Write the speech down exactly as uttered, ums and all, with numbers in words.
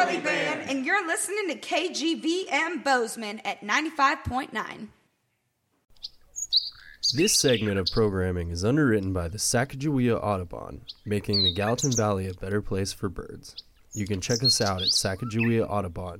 Jelly Band, and you're listening to K G V M Bozeman at ninety-five point nine. This segment of programming is underwritten by the Sacagawea Audubon, making the Gallatin Valley a better place for birds. You can check us out at Sacagawea Audubon